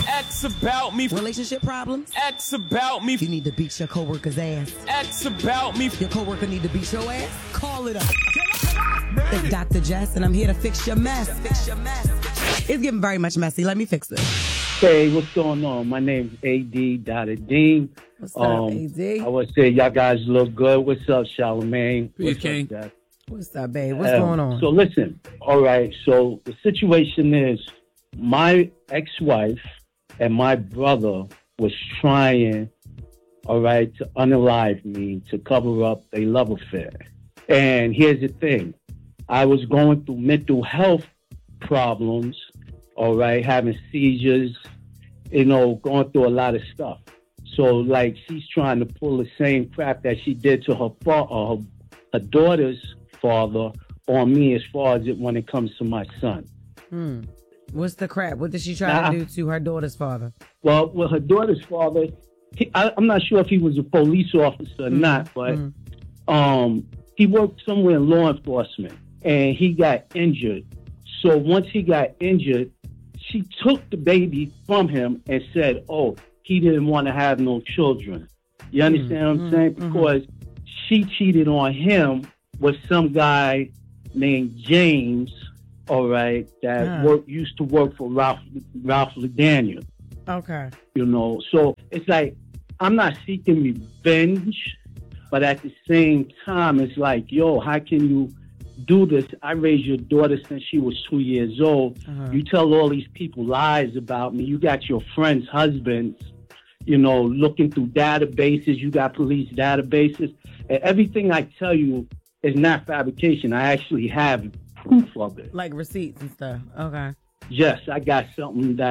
X about me. Relationship problems? X about me. You need to beat your coworker's ass. X about me. Your coworker need to beat your ass? Call it up. It's Dr. Jess, and I'm here to fix your mess. It's getting very much messy. Let me fix it. Hey, what's going on? My name's AD Dada Dean. What's up, AD? I would say y'all guys look good. What's up, Charlamagne? Peace, King. Jack? What's up, babe? What's going on? So listen, all right, so the situation is my ex-wife and my brother was trying, all right, to unalive me, to cover up a love affair. And here's the thing. I was going through mental health problems, all right, having seizures, going through a lot of stuff. So, like, she's trying to pull the same crap that she did to her daughter's father on me as far as when it comes to my son. What's the crap? What did she try to do to her daughter's father? Well, with her daughter's father, I'm not sure if he was a police officer or not, but he worked somewhere in law enforcement, and he got injured. So once he got injured, she took the baby from him and said, oh, he didn't want to have no children. You understand what I'm saying? Because she cheated on him with some guy named James, all right, that used to work for Ralph LaDaniel. Okay. So it's like, I'm not seeking revenge, but at the same time, it's like, yo, how can you do this? I raised your daughter since she was 2 years old. You tell all these people lies about me. You got your friends' husbands, looking through databases. You got police databases. And everything I tell you is not fabrication. I actually have proof of it. Like receipts and stuff. Okay. Yes, I got something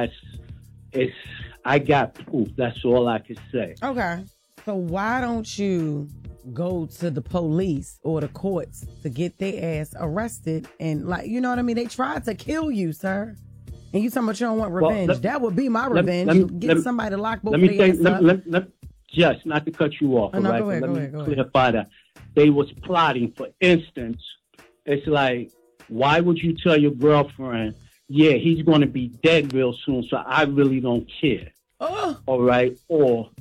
I got proof. That's all I can say. Okay. So why don't you go to the police or the courts to get their ass arrested? And you know what I mean? They tried to kill you, sir. And you talking about you don't want revenge. That would be my revenge. Get somebody to lock both of their ass up. Just not to cut you off, no, right? Go let ahead. me clarify that. They was plotting, for instance, it's like, why would you tell your girlfriend, yeah, he's going to be dead real soon, so I really don't care. All right? Or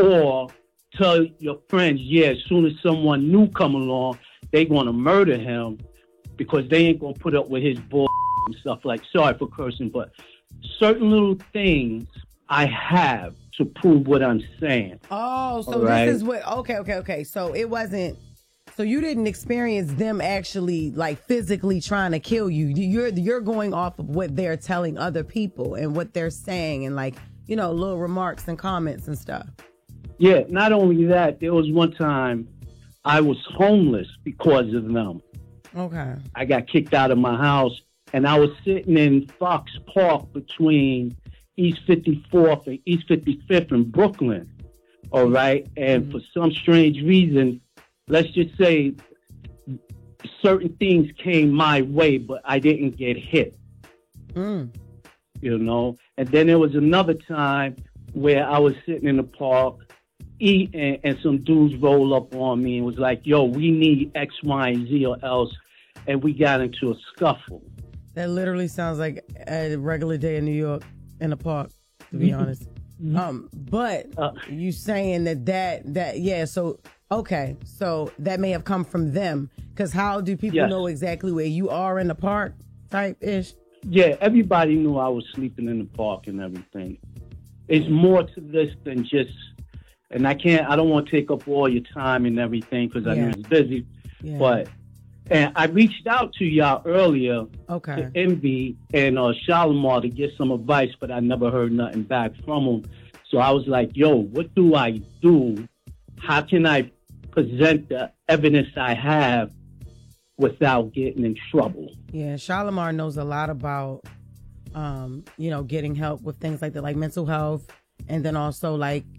tell your friends, yeah, as soon as someone new come along, they going to murder him because they ain't going to put up with his bull and stuff like, sorry for cursing, but certain little things I have to prove what I'm saying. Oh, so this is what, okay. So it wasn't, so you didn't experience them actually physically trying to kill you. You're going off of what they're telling other people and what they're saying and little remarks and comments and stuff. Yeah, not only that, there was one time I was homeless because of them. Okay. I got kicked out of my house, and I was sitting in Fox Park between East 54th and East 55th in Brooklyn, all right? And for some strange reason, let's just say certain things came my way, but I didn't get hit, And then there was another time where I was sitting in the park eating, and some dudes roll up on me and was like, yo, we need X, Y, and Z or else. And we got into a scuffle. That literally sounds like a regular day in New York in a park, to be honest. But you saying so that may have come from them. Because how do people know exactly where you are in the park type-ish? Yeah, everybody knew I was sleeping in the park and everything. It's more to this than just, and I don't want to take up all your time and everything because I know it's busy. Yeah. And I reached out to y'all earlier to Envy and Shalimar to get some advice, but I never heard nothing back from them. So I was like, yo, what do I do? How can I present the evidence I have without getting in trouble? Yeah, Shalimar knows a lot about, getting help with things like that, like mental health, and then also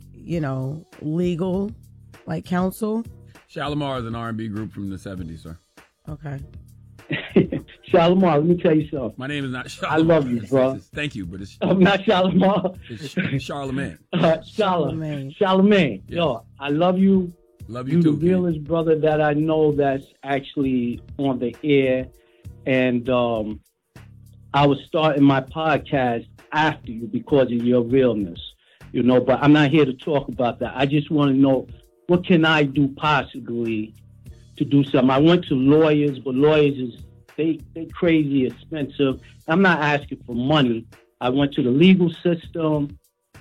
legal, counsel. Shalimar is an R&B group from the 70s, sir. Okay. Shalimar, let me tell you something. My name is not Shalimar. I love you, bro. Thank you, but it's... I'm not Shalimar. It's Charlamagne. Charlamagne. Yes. Yo, I love you. Love you too, the realest brother that I know that's actually on the air. And I was starting my podcast after you because of your realness, you know. But I'm not here to talk about that. I just want to know, what can I do possibly to do something? I went to lawyers, but lawyers they crazy expensive. I'm not asking for money. I went to the legal system.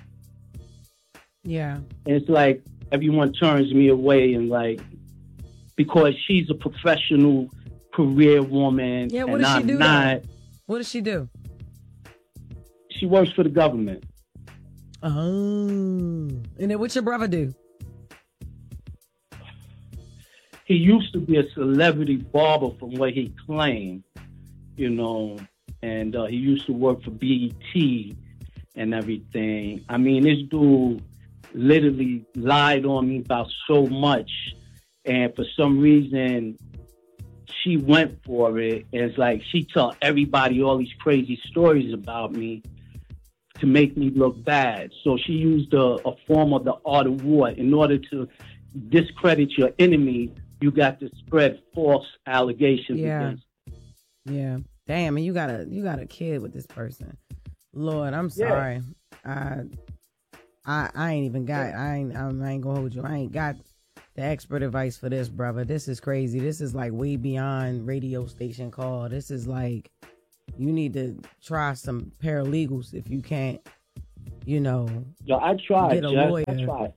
Yeah. And it's like everyone turns me away, and like, because she's a professional career woman. Yeah, what and does she I'm do? not. What does she do? She works for the government. Oh. And then what your brother do? He used to be a celebrity barber from what he claimed, you know, and he used to work for BET and everything. I mean, this dude literally lied on me about so much, and for some reason, she went for it. And it's like she told everybody all these crazy stories about me to make me look bad. So she used a form of the art of war. In order to discredit your enemy, you got to spread false allegations against. Yeah. Damn, and you got a kid with this person. Lord, I'm sorry. I ain't even got. I ain't gonna hold you. I ain't got the expert advice for this, brother. This is crazy. This is like way beyond radio station call. This is like, you need to try some paralegals if you can't, you know. Yo, I tried, Jess. I tried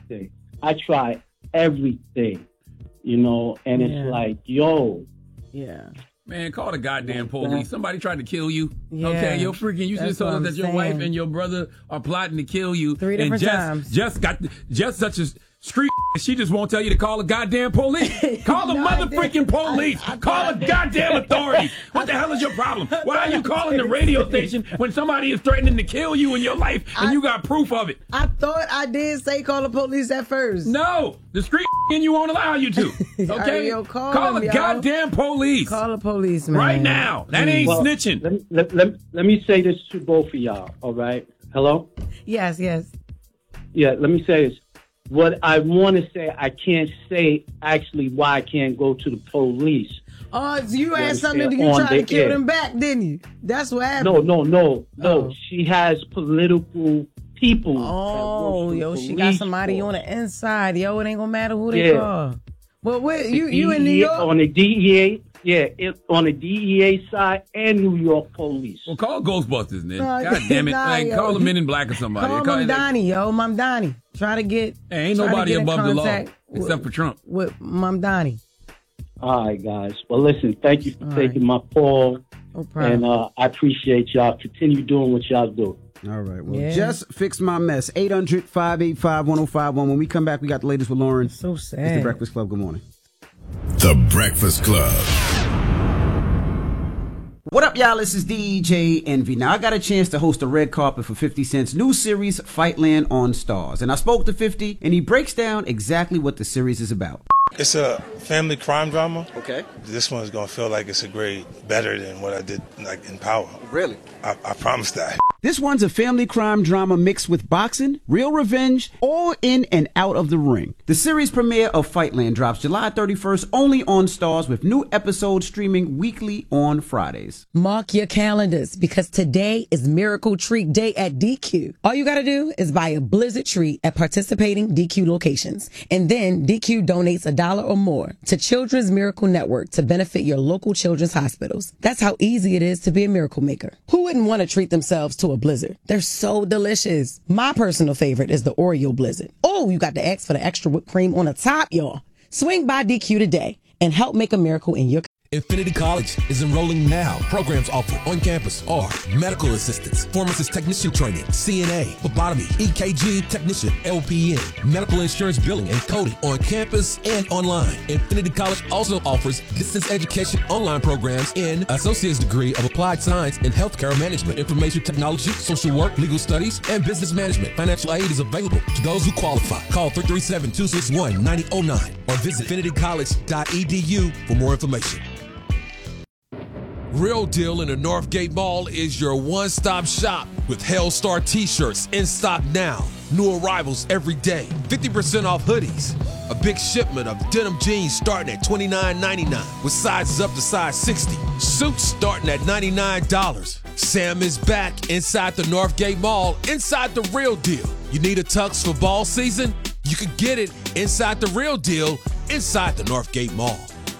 everything. You know, and it's like, yo. Yeah. Man, call the goddamn police. Somebody tried to kill you. Yeah. Okay, you're freaking. You just told us that your wife and your brother are plotting to kill you. 3 different times. Just such a street. She just won't tell you to call the goddamn police. Call the motherfucking police. Call the goddamn authorities. What the hell is your problem? Why are you calling the radio station when somebody is threatening to kill you in your life and you got proof of it? I thought I did say call the police at first. No, the street and you won't allow you to. Okay, yo, call the goddamn police. Call the police, man. Right now. That ain't snitching. Let me say this to both of y'all. All right. Hello. Yes. Yeah. Let me say this. What I want to say, I can't say actually why I can't go to the police. Oh, so you had something to you trying to kill them back, didn't you? That's what happened. No. Oh. She has political people. Oh, yo, she got somebody on the inside. Yo, it ain't gonna matter who they call. Well, you in New York? On the DEA. Yeah, on the DEA side and New York police. Well, call Ghostbusters, then. God damn it. Call the Men in Black or somebody. Call Mom Donnie, Mom Donnie. Try to get... Hey, ain't nobody above the law except for Trump. With Mom Donnie. All right, guys. Well, listen, thank you for taking my call. No problem. And I appreciate y'all. Continue doing what y'all do. All right. Well, just fix my mess. 800-585-1051. When we come back, we got the latest with Lauren. So sad. It's The Breakfast Club. Good morning. The Breakfast Club. What up, y'all? This is DJ Envy. Now, I got a chance to host a red carpet for 50 Cent's new series, Fightland on Stars. And I spoke to 50, and he breaks down exactly what the series is about. It's a family crime drama. Okay. This one's going to feel like it's a grade better than what I did like in Power. Really? I promise that. This one's a family crime drama mixed with boxing, real revenge, all in and out of the ring. The series premiere of Fightland drops July 31st only on Stars, with new episodes streaming weekly on Fridays. Mark your calendars, because today is Miracle Treat Day at DQ. All you gotta do is buy a Blizzard treat at participating DQ locations. And then DQ donates $1 or more to Children's Miracle Network to benefit your local children's hospitals. That's how easy it is to be a miracle maker. Who wouldn't want to treat themselves to a Blizzard? They're so delicious. My personal favorite is the Oreo Blizzard. Oh, you got to ask for the extra whipped cream on the top, y'all. Swing by DQ today and help make a miracle in your Infinity College is enrolling now. Programs offered on campus are medical assistance, pharmacist technician training, CNA, phlebotomy, EKG technician, LPN, medical insurance billing and coding on campus and online. Infinity College also offers distance education online programs in associate's degree of applied science in healthcare management, information technology, social work, legal studies, and business management. Financial aid is available to those who qualify. Call 337-261-9009 or visit infinitycollege.edu for more information. Real Deal in the Northgate Mall is your one-stop shop with Hellstar t-shirts in stock now. New arrivals every day. 50% off hoodies. A big shipment of denim jeans starting at $29.99 with sizes up to size 60. Suits starting at $99. Sam is back inside the Northgate Mall, inside the Real Deal. You need a tux for ball season? You can get it inside the Real Deal, inside the Northgate Mall.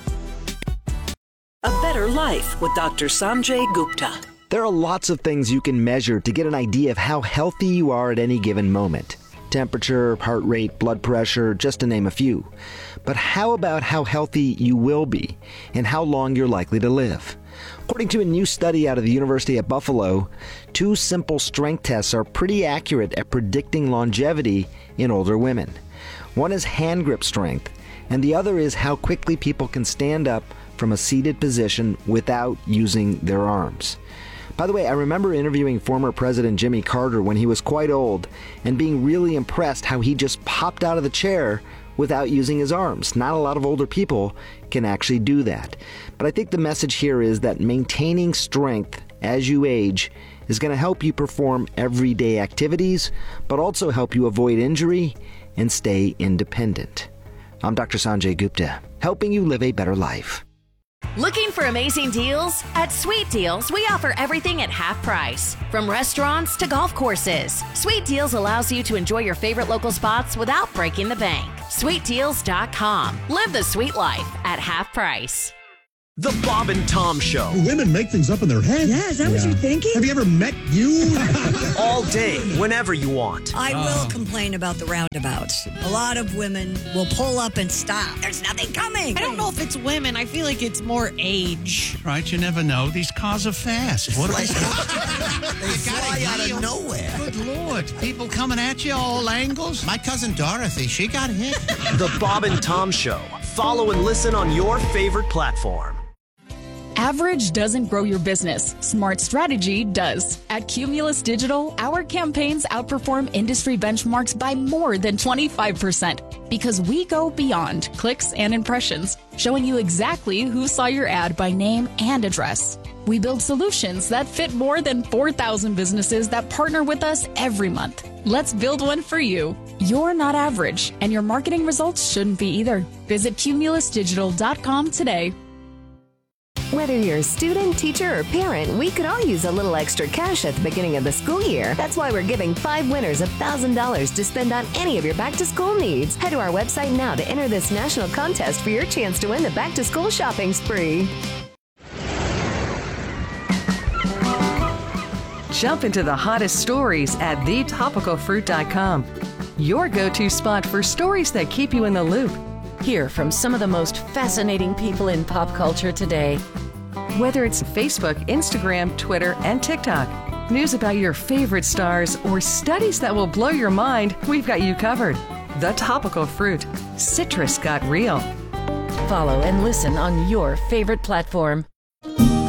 A Better Life with Dr. Sanjay Gupta. There are lots of things you can measure to get an idea of how healthy you are at any given moment. Temperature, heart rate, blood pressure, just to name a few. But how about how healthy you will be and how long you're likely to live? According to a new study out of the University of Buffalo, 2 simple strength tests are pretty accurate at predicting longevity in older women. One is hand grip strength, and the other is how quickly people can stand up from a seated position without using their arms. By the way, I remember interviewing former President Jimmy Carter when he was quite old and being really impressed how he just popped out of the chair without using his arms. Not a lot of older people can actually do that. But I think the message here is that maintaining strength as you age is going to help you perform everyday activities, but also help you avoid injury and stay independent. I'm Dr. Sanjay Gupta, helping you live a better life. Looking for amazing deals? At Sweet Deals, we offer everything at half price. From restaurants to golf courses, Sweet Deals allows you to enjoy your favorite local spots without breaking the bank. SweetDeals.com. Live the sweet life at half price. The Bob and Tom Show. Women make things up in their head. Yeah, is that what you're thinking? Have you ever met you? All day, whenever you want. I will complain about the roundabouts. A lot of women will pull up and stop. There's nothing coming. I don't know if it's women. I feel like it's more age. Right, you never know. These cars are fast. What They fly out of nowhere. Good Lord. People coming at you all angles. My cousin Dorothy, she got hit. The Bob and Tom Show. Follow and listen on your favorite platform. Average doesn't grow your business. Smart strategy does. At Cumulus Digital, our campaigns outperform industry benchmarks by more than 25% because we go beyond clicks and impressions, showing you exactly who saw your ad by name and address. We build solutions that fit more than 4,000 businesses that partner with us every month. Let's build one for you. You're not average, and your marketing results shouldn't be either. Visit cumulusdigital.com today. Whether you're a student, teacher, or parent, we could all use a little extra cash at the beginning of the school year. That's why we're giving 5 winners $1,000 to spend on any of your back-to-school needs. Head to our website now to enter this national contest for your chance to win the back-to-school shopping spree. Jump into the hottest stories at thetopicalfruit.com. Your go-to spot for stories that keep you in the loop. Hear from some of the most fascinating people in pop culture today. Whether it's Facebook, Instagram, Twitter, and TikTok, news about your favorite stars, or studies that will blow your mind, we've got you covered. The Topical Fruit. Citrus got real. Follow and listen on your favorite platform.